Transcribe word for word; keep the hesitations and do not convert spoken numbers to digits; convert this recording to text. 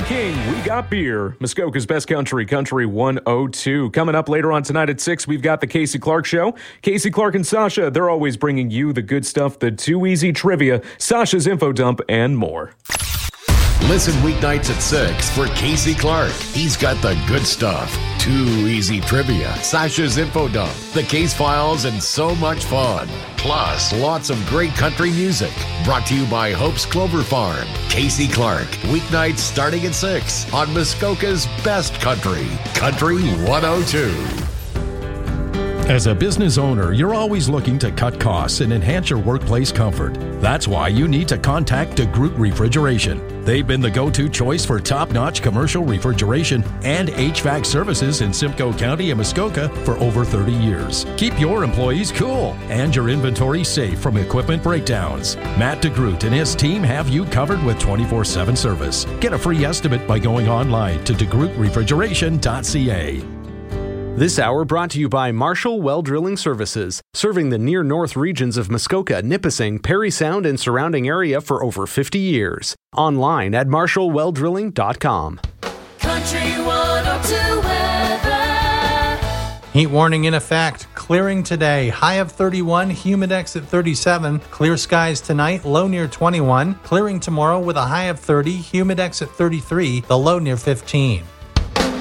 King, We Got Beer. Muskoka's Best Country, Country one oh two. Coming up later on tonight at six, we've got the Casey Clark Show. Casey Clark and Sasha, they're always bringing you the good stuff, the Too Easy trivia, Sasha's info dump, and more. Listen weeknights at six for Casey Clark. He's got the good stuff. Too Easy trivia, Sasha's info dump, the case files, and so much fun. Plus, lots of great country music. Brought to you by Hope's Clover Farm. Casey Clark, weeknights starting at six on Muskoka's Best Country, Country one oh two. As a business owner, you're always looking to cut costs and enhance your workplace comfort. That's why you need to contact DeGroot Refrigeration. They've been the go-to choice for top-notch commercial refrigeration and H V A C services in Simcoe County and Muskoka for over thirty years. Keep your employees cool and your inventory safe from equipment breakdowns. Matt DeGroot and his team have you covered with twenty-four seven service. Get a free estimate by going online to de groot refrigeration dot c a. This hour brought to you by Marshall Well Drilling Services, serving the near north regions of Muskoka, Nipissing, Parry Sound, and surrounding area for over fifty years. Online at marshall well drilling dot com. Country one oh two weather. Heat warning in effect. Clearing today. High of thirty-one, humidex at thirty-seven. Clear skies tonight, low near twenty-one. Clearing tomorrow with a high of thirty, humidex at thirty-three, the low near fifteen.